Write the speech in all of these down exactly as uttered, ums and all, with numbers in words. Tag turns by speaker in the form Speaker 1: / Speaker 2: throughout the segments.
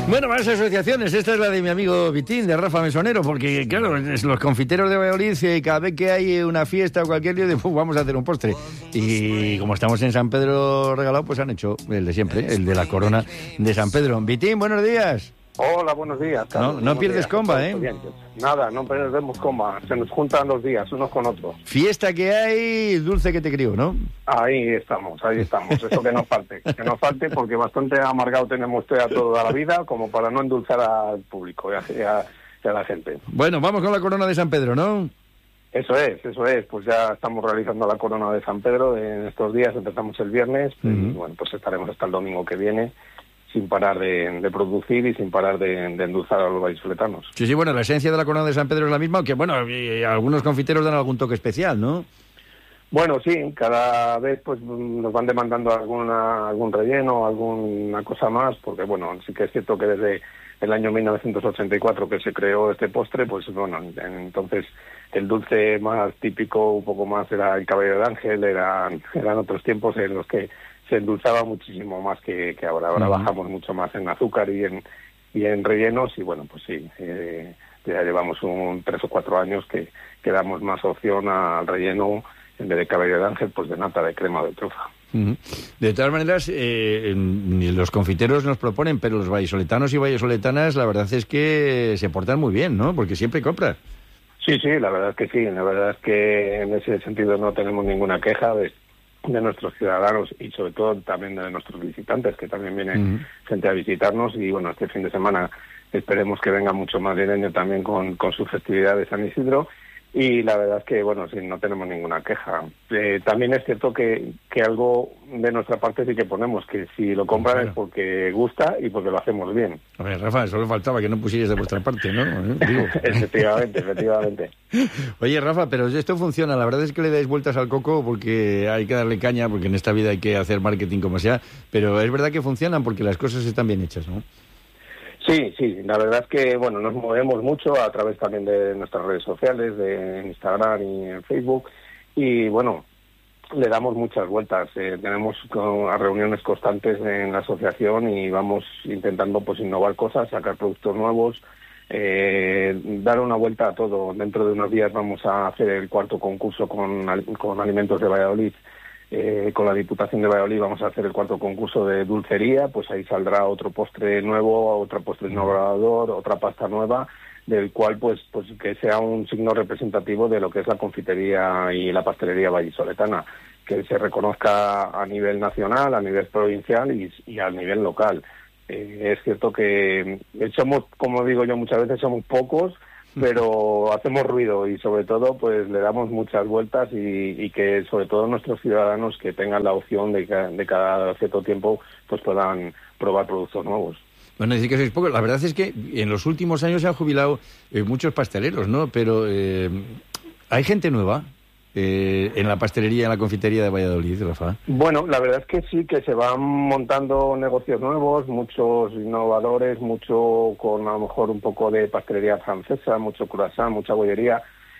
Speaker 1: Bueno, más asociaciones. Esta es la de mi amigo Vitín, de Rafa Mesonero, porque, claro, los confiteros de Valladolid, eh, cada vez que hay una fiesta o cualquier día, de, pues, vamos a hacer un postre. Y como estamos en San Pedro Regalado, pues han hecho el de siempre, el de la corona de San Pedro. Vitín, buenos días.
Speaker 2: Hola, buenos días, Carlos.
Speaker 1: No, no pierdes comba, ¿eh?
Speaker 2: Nada, no perdemos comba. Se nos juntan los días, unos con otros.
Speaker 1: Fiesta que hay, dulce que te crió, ¿no?
Speaker 2: Ahí estamos, ahí estamos. Eso que nos falte. Que nos falte porque bastante amargado tenemos toda, toda la vida como para no endulzar al público y a, y a, y a la gente.
Speaker 1: Bueno, vamos con la corona de San Pedro, ¿no?
Speaker 2: Eso es, eso es. Pues ya estamos realizando la corona de San Pedro en estos días. Empezamos el viernes uh-huh. y bueno, pues estaremos hasta el domingo que viene, sin parar de, de producir y sin parar de, de endulzar a los vallisoletanos.
Speaker 1: Sí, sí, bueno, la esencia de la corona de San Pedro es la misma, aunque, bueno, algunos confiteros dan algún toque especial, ¿no?
Speaker 2: Bueno, sí, cada vez pues nos van demandando alguna algún relleno, alguna cosa más, porque, bueno, sí que es cierto que desde el año mil novecientos ochenta y cuatro que se creó este postre, pues, bueno, entonces el dulce más típico, un poco más, era el cabello de ángel, eran, eran otros tiempos en los que se endulzaba muchísimo más que, que ahora. Ahora uh-huh. bajamos mucho más en azúcar y en y en rellenos y bueno, pues sí, eh, ya llevamos un tres o cuatro años que, que damos más opción al relleno en vez de cabello de ángel, pues de nata, de crema o de trufa.
Speaker 1: Uh-huh. De todas maneras, eh, los confiteros nos proponen, pero los vallisoletanos y vallisoletanas, la verdad es que se portan muy bien, ¿no? Porque siempre compran.
Speaker 2: Sí, sí, la verdad es que sí. La verdad es que en ese sentido no tenemos ninguna queja de de nuestros ciudadanos y sobre todo también de nuestros visitantes, que también viene uh-huh. gente a visitarnos y bueno, este fin de semana esperemos que venga mucho madrileño también con, con su festividad de San Isidro y la verdad es que bueno, sí, no tenemos ninguna queja. Eh, también es cierto que, que algo de nuestra parte sí que ponemos, que si lo compran claro. es porque gusta y porque lo hacemos bien.
Speaker 1: A ver, Rafa, solo faltaba que no pusieras de vuestra parte, ¿no? Digo.
Speaker 2: efectivamente, efectivamente.
Speaker 1: Oye, Rafa, pero esto funciona, la verdad es que le dais vueltas al coco porque hay que darle caña, porque en esta vida hay que hacer marketing como sea, pero es verdad que funcionan porque las cosas están bien hechas, ¿no?
Speaker 2: Sí, sí, la verdad es que bueno, nos movemos mucho a través también de nuestras redes sociales, de Instagram y en Facebook, y bueno, le damos muchas vueltas. Eh, tenemos uh, reuniones constantes en la asociación y vamos intentando pues innovar cosas, sacar productos nuevos, eh, dar una vuelta a todo. Dentro de unos días vamos a hacer el cuarto concurso con, con Alimentos de Valladolid. Eh, con la Diputación de Valladolid vamos a hacer el cuarto concurso de dulcería, pues ahí saldrá otro postre nuevo, otro postre innovador, otra pasta nueva, del cual pues pues que sea un signo representativo de lo que es la confitería y la pastelería vallisoletana, que se reconozca a nivel nacional, a nivel provincial y, y a nivel local. Eh, es cierto que somos, como digo yo muchas veces, somos pocos, pero hacemos ruido y sobre todo pues le damos muchas vueltas y, y que sobre todo nuestros ciudadanos que tengan la opción de que de cada cierto tiempo pues puedan probar productos nuevos.
Speaker 1: Bueno, decir que sois pocos. La verdad es que en los últimos años se han jubilado eh, muchos pasteleros, ¿no? Pero eh, ¿hay gente nueva eh, en la pastelería y en la confitería de Valladolid, Rafa?
Speaker 2: Bueno, la verdad es que sí, que se van montando negocios nuevos, muchos innovadores, mucho con a lo mejor un poco de pastelería francesa, mucho croissant, mucha bollería.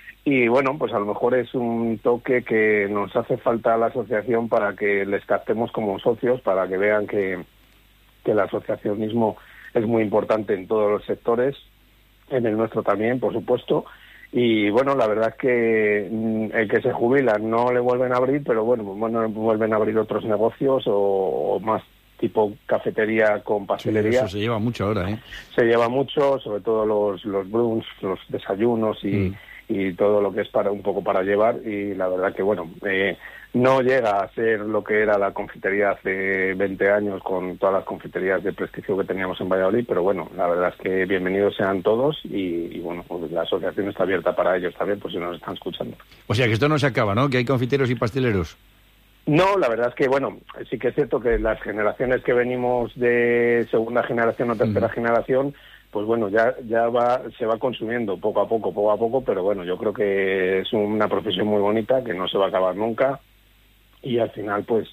Speaker 2: Y bueno, pues a lo mejor es un toque que nos hace falta a la asociación para que les captemos como socios, para que vean que, que el asociacionismo es muy importante en todos los sectores, en el nuestro también, por supuesto. Y bueno, la verdad es que el que se jubila no le vuelven a abrir, pero bueno, bueno vuelven a abrir otros negocios o, o más tipo cafetería con pastelería.
Speaker 1: Sí, eso se lleva mucho ahora, ¿eh?
Speaker 2: Se lleva mucho, sobre todo los los brunch, los desayunos y, mm. y todo lo que es para un poco para llevar. Y la verdad que bueno, eh, no llega a ser lo que era la confitería hace veinte años con todas las confiterías de prestigio que teníamos en Valladolid, pero bueno, la verdad es que bienvenidos sean todos y, y bueno, pues la asociación está abierta para ellos también, por si nos están escuchando.
Speaker 1: O sea que esto no se acaba, ¿no? Que hay confiteros y pasteleros.
Speaker 2: No, la verdad es que, bueno, sí que es cierto que las generaciones que venimos de segunda generación o tercera uh-huh. generación, pues bueno, ya ya va se va consumiendo poco a poco, poco a poco, pero bueno, yo creo que es una profesión muy bonita, que no se va a acabar nunca. Y al final pues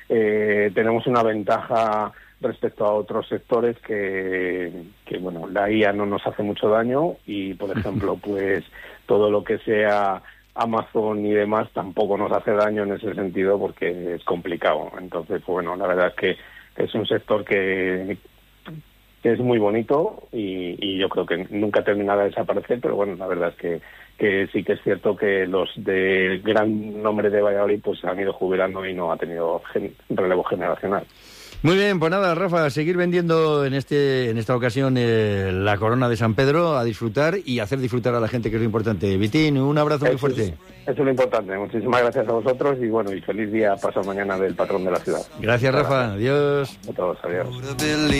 Speaker 2: eh, tenemos una ventaja respecto a otros sectores que, que bueno, la I A no nos hace mucho daño y por ejemplo pues todo lo que sea Amazon y demás tampoco nos hace daño en ese sentido porque es complicado. Entonces pues bueno, la verdad es que es un sector que, que que es muy bonito y, y yo creo que nunca terminará de desaparecer, pero bueno, la verdad es que, que sí que es cierto que los de gran nombre de Valladolid pues han ido jubilando y no ha tenido gen- relevo generacional.
Speaker 1: Muy bien, pues nada, Rafa, seguir vendiendo en este en esta ocasión eh, la corona de San Pedro, a disfrutar y hacer disfrutar a la gente, que es lo importante. Vitín, un abrazo muy fuerte.
Speaker 2: Es, eso es lo importante. Muchísimas gracias a vosotros y bueno, y feliz día pasado mañana del patrón de la ciudad.
Speaker 1: Gracias, Rafa.
Speaker 2: Gracias.
Speaker 1: Adiós.
Speaker 2: A todos, adiós.